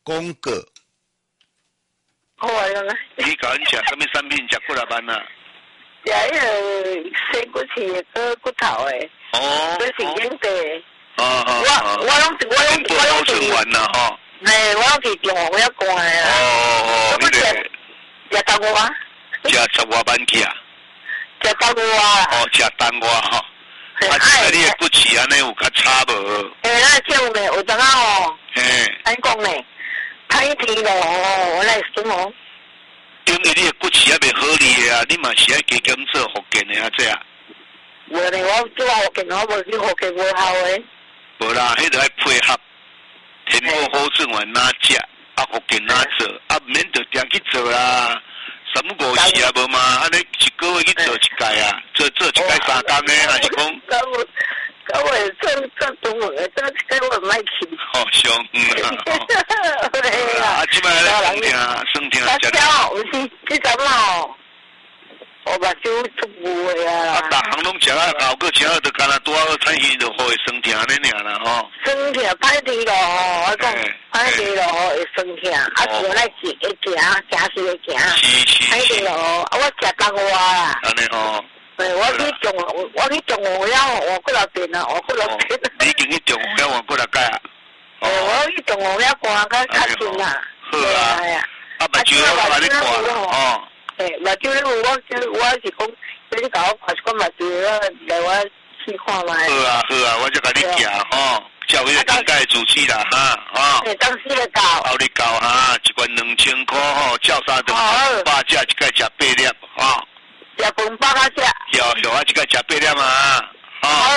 讲过。 好啊，了。 你甲阮食什么产品？食骨力丸啊？ 食迄个生骨翅个骨头诶。 哦。 这是硬的。 我拢顺完啦吼。 嘿，我拢是中午我要干诶啦。 哦， 你食冬瓜？ 食10外万起啊？ 食冬瓜。 哦，食冬瓜吼。啊，你诶骨翅安尼有较差无？ 那这样呢，有阵啊吼。 嘿。 安讲呢？歹天咯，我来算哦。 因为你诶骨翅还袂好哩啊，你嘛是爱加减做福建诶啊，这啊。 无呢，我做福建，我无去福建无效诶。 无啦，迄个爱配合，天保好顺完哪食，啊福建哪做，啊免着定去做啦。3、5时啊无嘛，安尼一个月去做一届啊，做一届3工诶，还是讲？ 我做中文诶，做一个月莫去。 好凶啊！ 对啊， 即摆算听， 食了，有时这阵哦，我目睭出雾诶啊。 逐项拢食啊，熬个食啊，就干那拄好产鱼就好会酸疼安尼尔啦吼。 酸疼歹天咯，我讲歹天咯会酸疼，啊是来行是会行。 是。 歹天咯，啊我食冬瓜啦。 安尼吼。 对，我去中午了，换几多遍啊？换几多遍？ 你已经去中午了换几多届啊？ 我去中午了看较近啦。 好啊。啊，目睭我帮你看哦。 目睭咧，我是讲，你甲我看一款目睭，来我去看卖。 好啊，我就甲你寄吼，照迄个中介主持啦哈， 当时会到。 后日到哈，一罐2000块吼，照三顿8只，一届食8粒吼。 食饭饱甲食。 有啊，一届食8粒嘛， 好，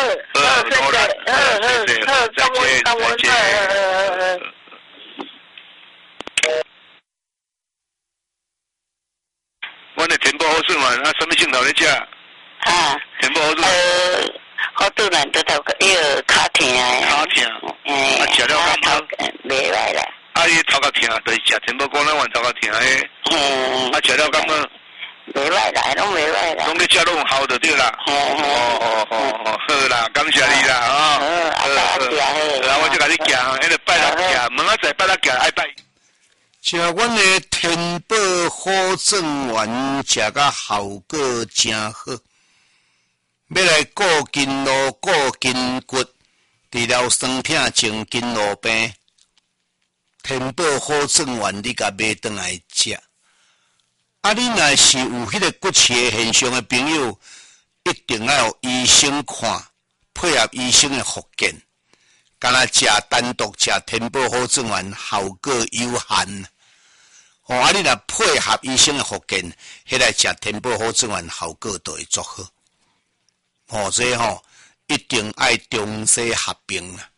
当我阮的天保好顺丸，啊，什么镜头咧食？ 啊， 天保好顺丸。 我突然得到个脚疼诶。 脚疼。啊，食了感觉。 袂歹啦。 啊，伊头壳疼，就是食天保公咱丸头壳疼诶。啊，食了感觉。 袂歹啦，拢袂歹啦。 拢咧食拢有效就对啦。好啦，感谢你啦， 好， 我就甲你行，迄个拜六行，明仔载拜六行爱拜。 食阮的天保好正丸，食甲效果真好。要来顾筋络、顾筋骨，治疗酸痛、静筋络病。天保好正丸，你甲买转来食。啊，你若是有迄个骨刺的现象的朋友，一定要有医生看，配合医生的复健。敢若食单独食天保好正丸效果有限。啊，你若配合医生的复健，迄来食天保好正丸效果就会足好。这一定爱中西合并啦。